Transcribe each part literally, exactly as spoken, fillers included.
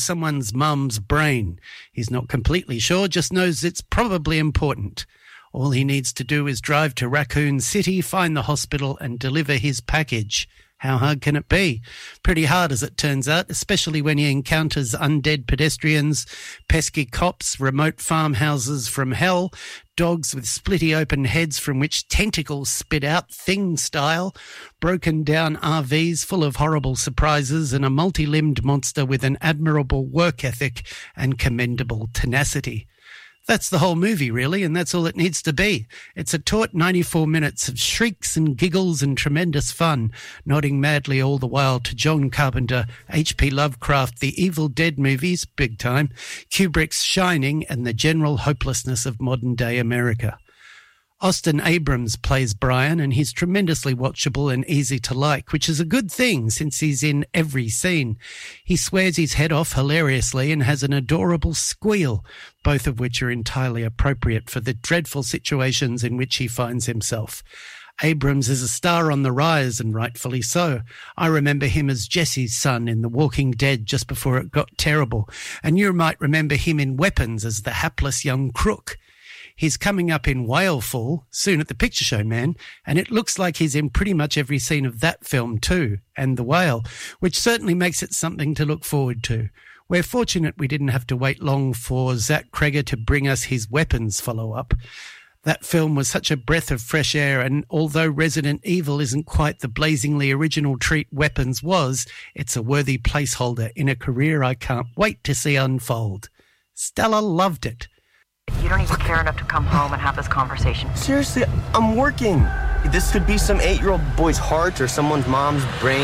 someone's mum's brain. He's not completely sure, just knows it's probably important. All he needs to do is drive to Raccoon City, find the hospital and deliver his package. How hard can it be? Pretty hard, as it turns out, especially when he encounters undead pedestrians, pesky cops, remote farmhouses from hell, dogs with splitty open heads from which tentacles spit out Thing style, broken down R Vs full of horrible surprises, and a multi-limbed monster with an admirable work ethic and commendable tenacity. That's the whole movie, really, and that's all it needs to be. It's a taut ninety-four minutes of shrieks and giggles and tremendous fun, nodding madly all the while to John Carpenter, H P Lovecraft, the Evil Dead movies, big time, Kubrick's Shining, and the general hopelessness of modern-day America. Austin Abrams plays Brian, and he's tremendously watchable and easy to like, which is a good thing since he's in every scene. He swears his head off hilariously and has an adorable squeal, both of which are entirely appropriate for the dreadful situations in which he finds himself. Abrams is a star on the rise, and rightfully so. I remember him as Jesse's son in The Walking Dead just before it got terrible, and you might remember him in Weapons as the hapless young crook. He's coming up in Whaleful, soon at the Picture Show, man, and it looks like he's in pretty much every scene of that film too, and The Whale, which certainly makes it something to look forward to. We're fortunate we didn't have to wait long for Zach Cregger to bring us his Weapons follow-up. That film was such a breath of fresh air, and although Resident Evil isn't quite the blazingly original treat Weapons was, it's a worthy placeholder in a career I can't wait to see unfold. Stella loved it. You don't even care enough to come home and have this conversation. Seriously, I'm working. This could be some eight-year-old boy's heart or someone's mom's brain.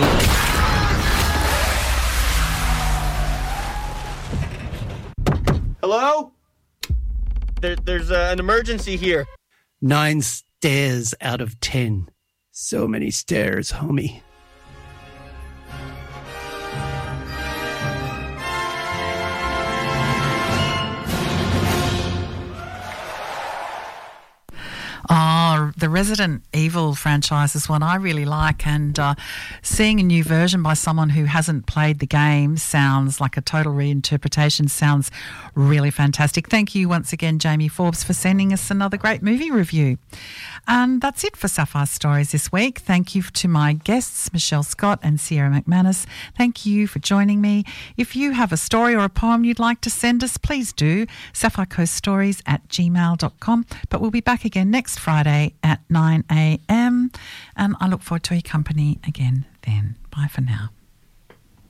Hello? There, there's uh, an emergency here. Nine stairs out of ten. So many stairs, homie. Oh, the Resident Evil franchise is one I really like, and uh, seeing a new version by someone who hasn't played the game sounds like a total reinterpretation, sounds really fantastic. Thank you once again, Jamie Forbes, for sending us another great movie review. And that's it for Sapphire Stories this week. Thank you to my guests, Michelle Scott and Sierra McManus. Thank you for joining me. If you have a story or a poem you'd like to send us, please do, sapphire coast stories at gmail dot com. But we'll be back again next Friday at nine a.m. and I look forward to your company again then. Bye for now.